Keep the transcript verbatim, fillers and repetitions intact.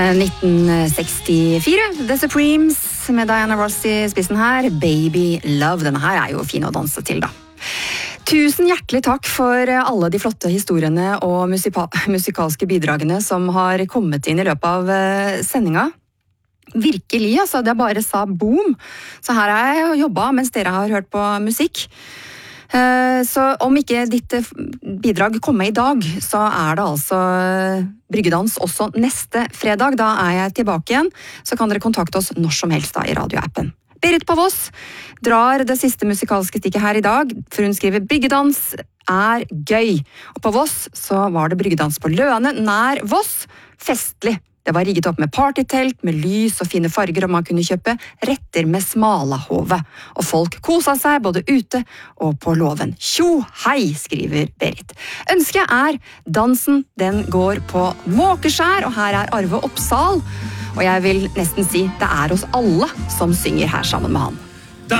nitten sekstifire, The Supremes med Diana Ross i spissen her, Baby Love. Denne her er jo fin å danse til da. Tusen hjertelig takk for alle de flotte historiene og musipa- musikalske bidragene som har kommet inn i løpet av sendinga. Virkelig, altså, det bare sa boom. Så her har jeg jobbet mens dere har hørt på musikk. Så om ikke ditt bidrag kommer i dag, så er det altså Bryggedans også neste fredag. Da er jeg tilbake igjen, så kan dere kontakte oss når som helst da i radioappen. Berit på Voss drar det siste musikalske stikket her i dag, for hun skriver Bryggedans er gøy. Og på Voss så var det Bryggedans på Løane, nær Voss, festlig. Det var rigget opp med partytelt, med lys og fine farger, og man kunne kjøpe retter med smalahove. Og folk kosa seg både ute og på låven. Tjo, hei, skriver Berit. Ønsket er dansen, den går på Måkeskjær, og her er Arve Oppsal. Og jeg vil nesten si, det er oss alle som synger her sammen med han.